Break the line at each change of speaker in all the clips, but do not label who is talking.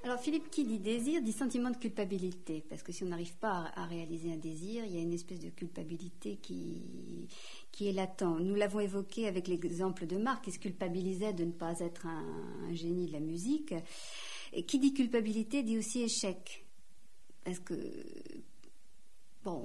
Alors Philippe, qui dit désir, dit sentiment de culpabilité, parce que si on n'arrive pas à réaliser un désir, il y a une espèce de culpabilité qui est latent. Nous l'avons évoqué avec l'exemple de Marc, qui se culpabilisait de ne pas être un génie de la musique. Et qui dit culpabilité dit aussi échec, parce que bon,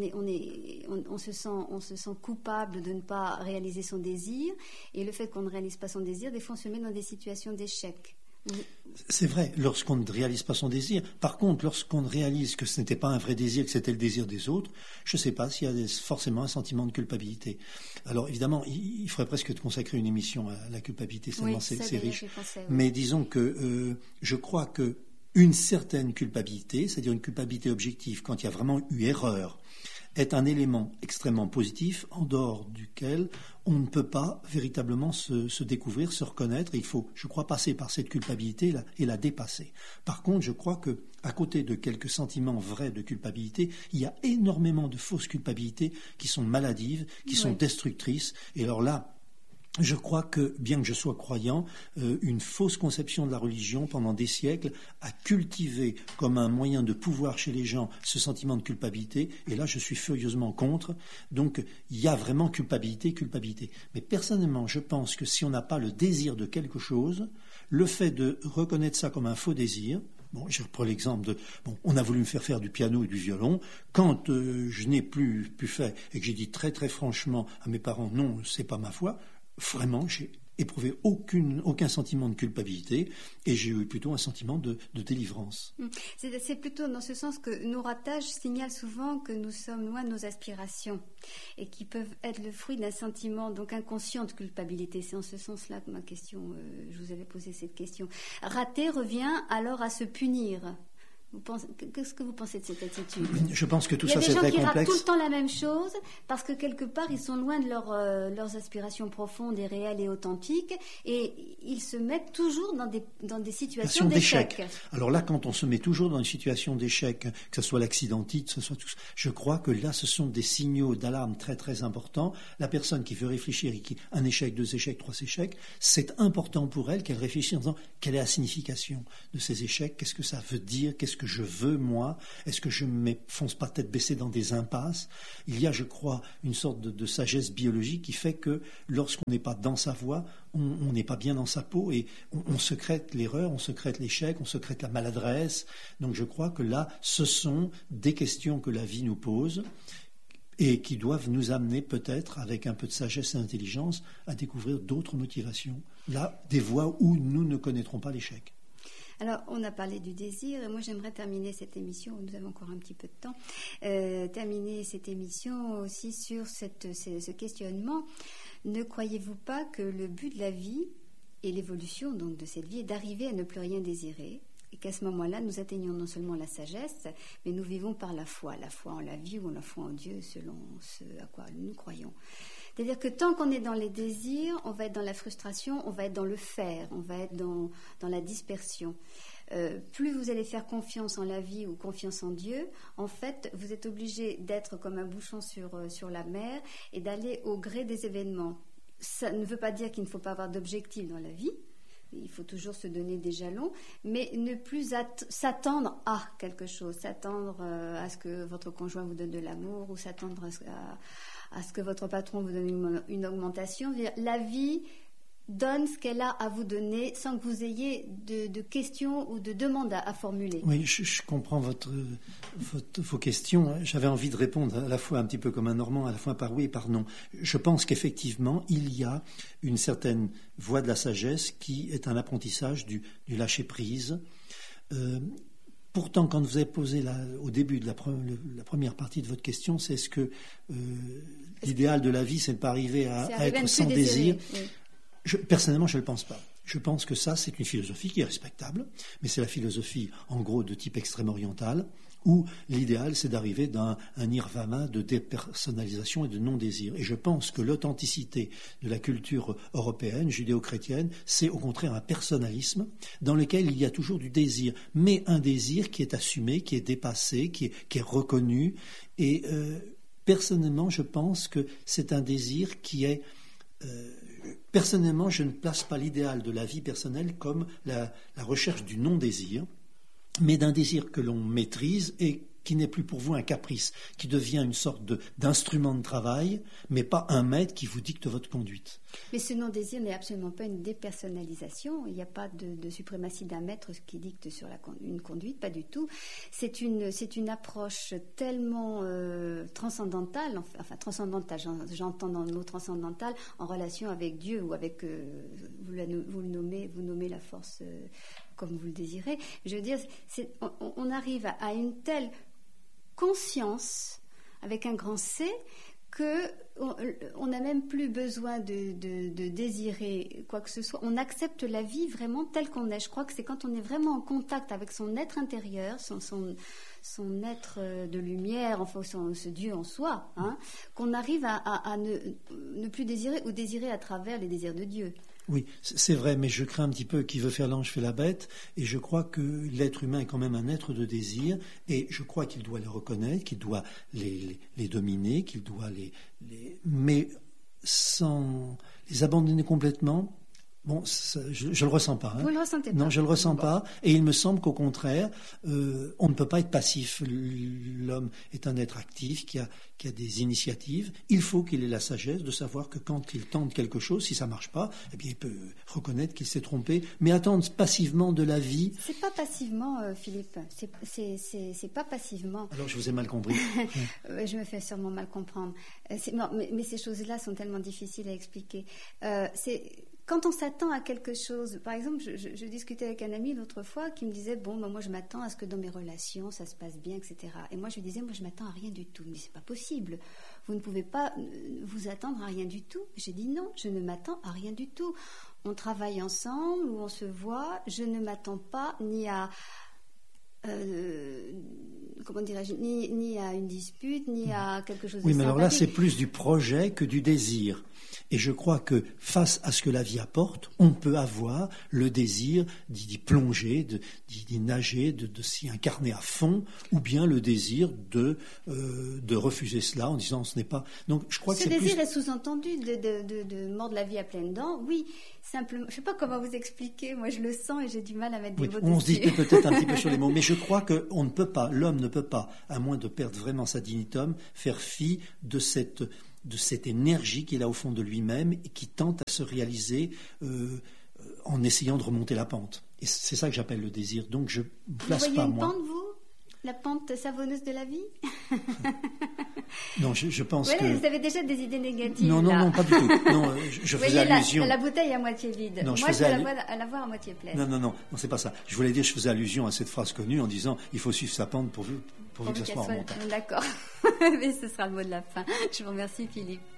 on se sent coupable de ne pas réaliser son désir, et le fait qu'on ne réalise pas son désir, des fois on se met dans des situations d'échec.
C'est vrai, lorsqu'on ne réalise pas son désir. Par contre, lorsqu'on réalise que ce n'était pas un vrai désir, que c'était le désir des autres, je ne sais pas s'il y a forcément un sentiment de culpabilité. Alors évidemment, il faudrait presque consacrer une émission à la culpabilité, tellement c'est riche.
Pensais, oui.
Mais disons que je crois que une certaine culpabilité, c'est-à-dire une culpabilité objective, quand il y a vraiment eu erreur, est un élément extrêmement positif en dehors duquel on ne peut pas véritablement se découvrir, se reconnaître. Il faut, je crois, passer par cette culpabilité et la dépasser. Par contre, je crois que à côté de quelques sentiments vrais de culpabilité, il y a énormément de fausses culpabilités qui sont maladives, qui sont destructrices. Et alors là, je crois que, bien que je sois croyant, une fausse conception de la religion pendant des siècles a cultivé comme un moyen de pouvoir chez les gens ce sentiment de culpabilité, et là je suis furieusement contre. Donc il y a vraiment culpabilité. Mais personnellement, je pense que si on n'a pas le désir de quelque chose, le fait de reconnaître ça comme un faux désir, bon, je reprends l'exemple de, on a voulu me faire du piano et du violon. Quand je n'ai plus fait et que j'ai dit très très franchement à mes parents, non, c'est pas ma foi, vraiment, j'ai éprouvé aucun sentiment de culpabilité et j'ai eu plutôt un sentiment de délivrance.
C'est plutôt dans ce sens que nos ratages signalent souvent que nous sommes loin de nos aspirations et qui peuvent être le fruit d'un sentiment donc inconscient de culpabilité. C'est en ce sens-là que ma question, je vous avais posé cette question. Rater revient alors à se punir. Qu'est-ce que vous pensez de cette attitude ?
Je pense que tout ça, c'est très complexe.
Il y a des gens qui ratent tout le temps la même chose parce que quelque part, ils sont loin de leurs aspirations profondes et réelles et authentiques et ils se mettent toujours dans des situations d'échec.
Alors là, quand on se met toujours dans une situation d'échec, que ce soit l'accidentite, que ce soit tout ça, je crois que là, ce sont des signaux d'alarme très très importants. La personne qui veut réfléchir et qui un échec, 2 échecs, 3 échecs, c'est important pour elle qu'elle réfléchisse en disant quelle est la signification de ces échecs, qu'est-ce que ça veut dire, qu'est-ce que je veux, moi? Est-ce que je ne m'enfonce pas tête baissée dans des impasses? Il y a, je crois, une sorte de sagesse biologique qui fait que lorsqu'on n'est pas dans sa voie, on n'est pas bien dans sa peau et on secrète l'erreur, on secrète l'échec, on secrète la maladresse. Donc je crois que là, ce sont des questions que la vie nous pose et qui doivent nous amener peut-être, avec un peu de sagesse et d'intelligence, à découvrir d'autres motivations. Là, des voies où nous ne connaîtrons pas l'échec.
Alors, on a parlé du désir, et moi j'aimerais terminer cette émission, nous avons encore un petit peu de temps, terminer cette émission aussi sur ce questionnement. Ne croyez-vous pas que le but de la vie et l'évolution donc de cette vie est d'arriver à ne plus rien désirer, et qu'à ce moment-là, nous atteignons non seulement la sagesse, mais nous vivons par la foi en la vie ou la foi en Dieu, selon ce à quoi nous croyons. C'est-à-dire que tant qu'on est dans les désirs, on va être dans la frustration, on va être dans le faire, on va être dans la dispersion. Plus vous allez faire confiance en la vie ou confiance en Dieu, en fait, vous êtes obligé d'être comme un bouchon sur la mer et d'aller au gré des événements. Ça ne veut pas dire qu'il ne faut pas avoir d'objectif dans la vie. Il faut toujours se donner des jalons, mais ne plus s'attendre à quelque chose, s'attendre à ce que votre conjoint vous donne de l'amour ou s'attendre à ce que votre patron vous donne une augmentation. La vie donne ce qu'elle a à vous donner sans que vous ayez de questions ou de demandes à formuler.
Oui, je comprends vos questions. J'avais envie de répondre à la fois un petit peu comme un Normand, à la fois par oui et par non. Je pense qu'effectivement, il y a une certaine voie de la sagesse qui est un apprentissage du lâcher-prise. Pourtant, quand vous avez posé au début de la première partie de votre question, c'est est-ce que l'idéal de la vie, c'est de ne pas arriver à être sans désir? Oui. Personnellement, je ne le pense pas. Je pense que ça, c'est une philosophie qui est respectable, mais c'est la philosophie, en gros, de type extrême-oriental, où l'idéal, c'est d'arriver dans un nirvana de dépersonnalisation et de non-désir. Et je pense que l'authenticité de la culture européenne, judéo-chrétienne, c'est au contraire un personnalisme dans lequel il y a toujours du désir, mais un désir qui est assumé, qui est dépassé, qui est reconnu. Et personnellement, je pense que c'est un désir qui est... personnellement, je ne place pas l'idéal de la vie personnelle comme la recherche du non-désir. mais d'un désir que l'on maîtrise et qui n'est plus pour vous un caprice, qui devient une sorte d'instrument de travail, mais pas un maître qui vous dicte votre conduite.
Mais ce non-désir n'est absolument pas une dépersonnalisation. Il n'y a pas de suprématie d'un maître qui dicte sur une conduite, pas du tout. C'est une approche tellement transcendantale, enfin transcendantale, j'entends dans le mot transcendantal, en relation avec Dieu ou avec, vous nommez la force comme vous le désirez. Je veux dire, on arrive à une telle conscience, avec un grand C, qu'on n'a même plus besoin de désirer quoi que ce soit. On accepte la vie vraiment telle qu'on est. Je crois que c'est quand on est vraiment en contact avec son être intérieur, son être de lumière, enfin ce Dieu en soi, hein, qu'on arrive à ne plus désirer ou désirer à travers les désirs de Dieu.
Oui, c'est vrai, mais je crains un petit peu qui veut faire l'ange fait la bête, et je crois que l'être humain est quand même un être de désir, et je crois qu'il doit les reconnaître, qu'il doit les dominer, qu'il doit mais sans les abandonner complètement. Bon, je le ressens pas. Hein.
Vous le ressentez pas?
Non, je le ressens pas. Et il me semble qu'au contraire, on ne peut pas être passif. L'homme est un être actif qui a des initiatives. Il faut qu'il ait la sagesse de savoir que quand il tente quelque chose, si ça marche pas, eh bien, il peut reconnaître qu'il s'est trompé. Mais attendre passivement de la vie.
C'est pas passivement, Philippe. C'est pas passivement.
Alors, je vous ai mal compris.
Je me fais sûrement mal comprendre. Mais ces choses-là sont tellement difficiles à expliquer. Quand on s'attend à quelque chose, par exemple, je discutais avec un ami l'autre fois qui me disait, moi je m'attends à ce que dans mes relations ça se passe bien, etc. Et moi je lui disais, moi je m'attends à rien du tout. Il me dit, c'est pas possible, vous ne pouvez pas vous attendre à rien du tout. J'ai dit non, je ne m'attends à rien du tout. On travaille ensemble ou on se voit, je ne m'attends pas ni à comment dirais-je, ni à une dispute, ni à quelque chose de sympathique.
Oui, mais alors là, c'est plus du projet que du désir. Et je crois que face à ce que la vie apporte, on peut avoir le désir d'y plonger, d'y nager, de s'y incarner à fond, ou bien le désir de refuser cela en disant ce n'est pas. Donc, je crois que
ce désir est sous-entendu de mordre la vie à pleines dents. Oui, simplement. Je ne sais pas comment vous expliquer. Moi, je le sens et j'ai du mal à mettre des mots dessus.
On se dispute peut-être un petit peu sur les mots, mais je crois que on ne peut pas, l'homme ne peut pas, à moins de perdre vraiment sa dignitum, faire fi de cette énergie qu'il a au fond de lui-même et qui tente à se réaliser en essayant de remonter la pente. Et c'est ça que j'appelle le désir. Donc je ne place pas moi.
Vous voyez une pente, vous ? La pente savonneuse de la vie ?
Non, je pense que...
Vous avez déjà des idées négatives.
Non, pas du tout. Non, je faisais allusion...
La bouteille à moitié vide.
Non,
moi, je la vois à moitié pleine.
Non, c'est pas ça. Je voulais dire, je faisais allusion à cette phrase connue en disant il faut suivre sa pente pourvu que ça soit remontant.
D'accord. Mais ce sera le mot de la fin. Je vous remercie, Philippe.